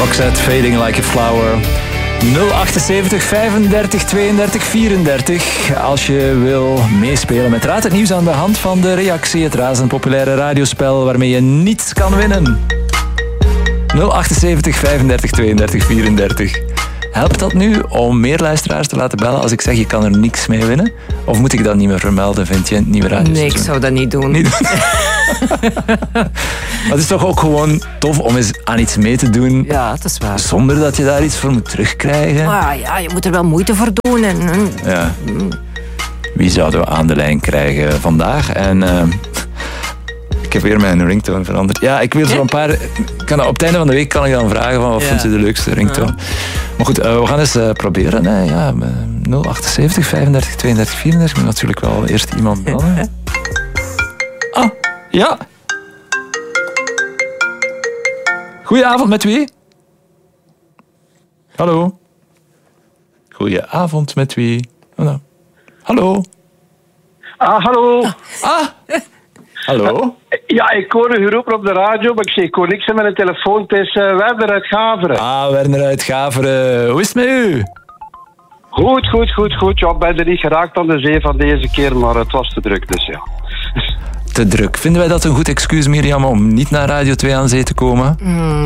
Roxette, Fading Like a Flower. 078 35 32 34. Als je wil meespelen met Raad het Nieuws aan de hand van de reactie. Het razend populaire radiospel waarmee je niets kan winnen. 078 35 32 34. Helpt dat nu om meer luisteraars te laten bellen als ik zeg je kan er niks mee winnen? Of moet ik dat niet meer vermelden, vind je, in het nieuwe radiostation? Nee, ik zou dat niet doen. Maar het is toch ook gewoon tof om eens aan iets mee te doen. Ja, dat is waar. Zonder dat je daar iets voor moet terugkrijgen. Maar ja, je moet er wel moeite voor doen. Ja. Wie zouden we aan de lijn krijgen vandaag? En ik heb weer mijn ringtone veranderd. Ja, ik wil zo een paar... op het einde van de week kan ik dan vragen van wat vindt u de leukste ringtone. Maar goed, we gaan eens proberen. Hè. Ja, 078 35 32 34. Ik moet natuurlijk wel eerst iemand bellen. Ah, ja. Goedenavond, met wie? Hallo. Goedenavond, met wie? Hallo. Hallo. Hallo. Ja, ik hoor u geroepen op de radio, maar ik hoor niks met een telefoon. Het is Werner uit Gaveren. Werner uit Gaveren. Hoe is het met u? Goed. Ja, ik ben er niet geraakt aan de zee van deze keer, maar het was te druk, dus ja. Te druk. Vinden wij dat een goed excuus, Mirjam, om niet naar Radio 2 aan zee te komen?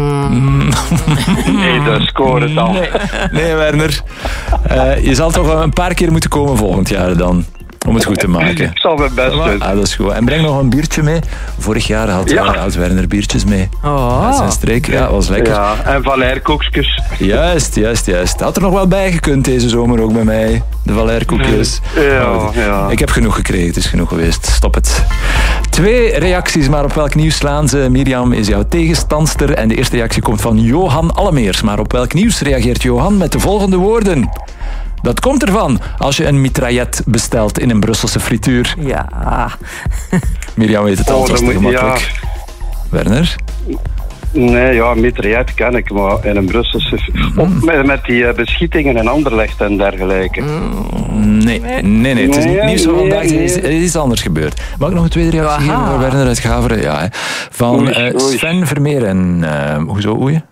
Nee, dat scoort het al. Nee, Werner. Je zal toch wel een paar keer moeten komen volgend jaar dan. Om het goed te maken. Ik zal mijn best doen. Dat is goed. En breng nog een biertje mee. Vorig jaar had Werner biertjes mee. Uit zijn streek. Ja, was lekker. Ja, en Valère-koekjes. Juist. Had er nog wel bij gekund deze zomer ook bij mij. De Valère-koekjes. Ja. Ik heb genoeg gekregen. Het is genoeg geweest. Stop het. 2 reacties, maar op welk nieuws slaan ze? Mirjam is jouw tegenstandster. En de eerste reactie komt van Johan Allemeers. Maar op welk nieuws reageert Johan met de volgende woorden? Dat komt ervan als je een mitraillet bestelt in een Brusselse frituur. Ja. Mirjam weet het al, dat is te gemakkelijk. Ja. Werner? Nee, ja, mitraillet ken ik, maar in een Brusselse... Met die beschietingen in Anderlecht en dergelijke. Nee. Het is niet nieuws van vandaag. Er is iets anders gebeurd. Mag ik nog een tweede reactie geven van Werner uit Gaveren? Ja, hè. Van Sven Vermeeren. Hoezo, oei?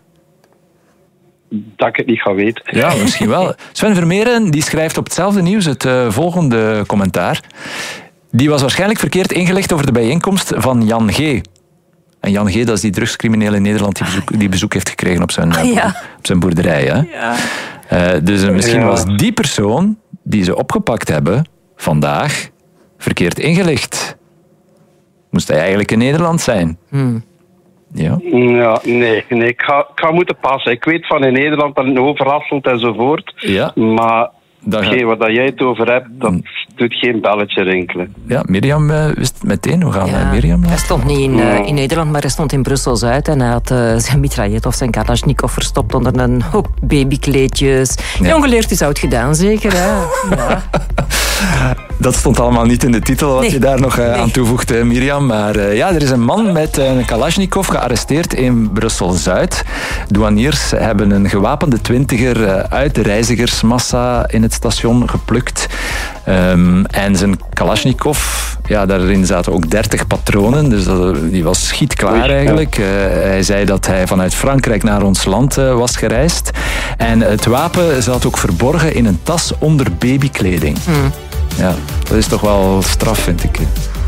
Dat ik het niet ga weten. Ja, misschien wel. Sven Vermeeren die schrijft op hetzelfde nieuws het volgende commentaar. Die was waarschijnlijk verkeerd ingelicht over de bijeenkomst van Jan G. En Jan G, dat is die drugscrimineel in Nederland die bezoek heeft gekregen op zijn boerderij. Hè? Ja. Dus misschien was die persoon die ze opgepakt hebben vandaag verkeerd ingelicht. Moest hij eigenlijk in Nederland zijn? Ja, nee. Ik ga moeten passen. Ik weet van in Nederland dat het overrasselt enzovoort. Ja. Maar hetgeen waar jij het over hebt, dat doet geen belletje rinkelen. Ja, Mirjam wist het meteen. Hoe gaan Mirjam? Hij stond niet in Nederland, maar hij stond in Brussel-Zuid. En hij had zijn mitraillet of zijn Kalashnikov verstopt onder een hoop babykleedjes. Ja. Jongeleerd is oud gedaan, zeker. Hè? Ja. Dat stond allemaal niet in de titel wat je daar nog aan toevoegde, Mirjam. Maar er is een man met een Kalashnikov gearresteerd in Brussel-Zuid. Douaniers hebben een gewapende 20er uit de reizigersmassa in het station geplukt. En zijn Kalashnikov, daarin zaten ook 30 patronen. Dus die was schietklaar eigenlijk. Hij zei dat hij vanuit Frankrijk naar ons land was gereisd. En het wapen zat ook verborgen in een tas onder babykleding. Ja, dat is toch wel straf, vind ik.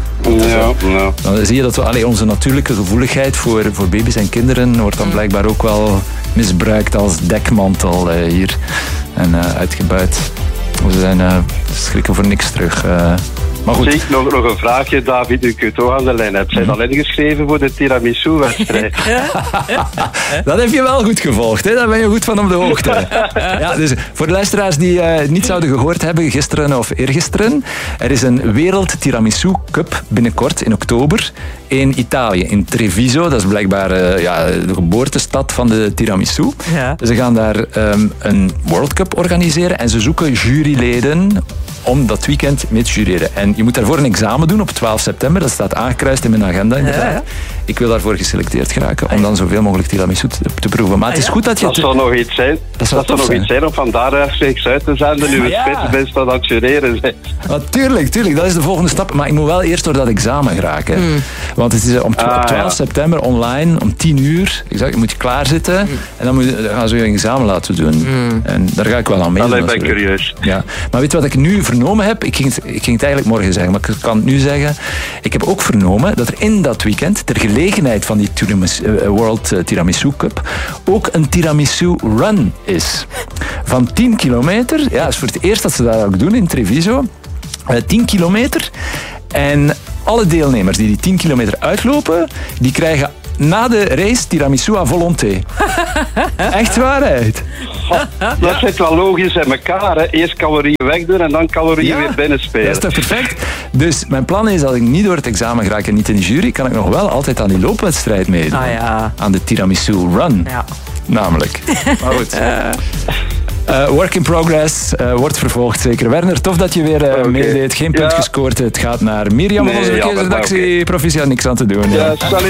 Dan zie je dat onze natuurlijke gevoeligheid voor baby's en kinderen wordt dan blijkbaar ook wel misbruikt als dekmantel hier en uitgebuit. We zijn schrikken voor niks terug. Maar goed. Zie ik nog een vraagje, David, nu je toch aan de lijn hebt. Zijn al ingeschreven voor de tiramisu-wedstrijd? Dat heb je wel goed gevolgd, hè? Daar ben je goed van op de hoogte. Ja, dus voor de luisteraars die niet zouden gehoord hebben, gisteren of eergisteren, er is een Wereld Tiramisu Cup binnenkort in oktober in Italië, in Treviso. Dat is blijkbaar de geboortestad van de tiramisu. Ja. Ze gaan daar een World Cup organiseren en ze zoeken juryleden om dat weekend mee te jureren. En je moet daarvoor een examen doen op 12 september. Dat staat aangekruist in mijn agenda, inderdaad. ik wil daarvoor geselecteerd geraken om dan zoveel mogelijk tiramisu te proeven. Maar het is goed dat je... Dat zou nog iets zijn. Dat zou nog iets zijn om vandaar rechtstreeks uit te zenden. Nu het spits best aan het jureren zijn. Tuurlijk. Dat is de volgende stap. Maar ik moet wel eerst door dat examen geraken. Want het is op 12 september online om 10 uur. Je moet je klaarzitten. En dan gaan ze je een examen laten doen. En daar ga ik wel aan meedoen. Dat ben ik curieus. Ja. Maar weet je wat ik nu vernomen heb? Ik ging het eigenlijk morgen zeggen, maar ik kan het nu zeggen. Ik heb ook vernomen dat er in dat weekend, ter gelegenheid van die World Tiramisu Cup, ook een tiramisu run is. Van 10 kilometer. Ja, dat is voor het eerst dat ze dat ook doen in Treviso. 10 kilometer. En alle deelnemers die 10 kilometer uitlopen, die krijgen na de race tiramisu à volonté. Echt waarheid. Dat zit wel logisch in elkaar. Hè. Eerst calorieën wegdoen en dan calorieën weer binnenspelen. Dat is toch perfect? Dus mijn plan is, als ik niet door het examen geraak en niet in de jury, kan ik nog wel altijd aan die loopwedstrijd meedoen. Aan de tiramisu run. Ja. Namelijk. Maar goed. Work in progress, wordt vervolgd zeker. Werner, tof dat je weer meedeed. Geen punt gescoord. Het gaat naar Mirjam van onze verkeersredactie. Proficiat, niks aan te doen. Ja, salut.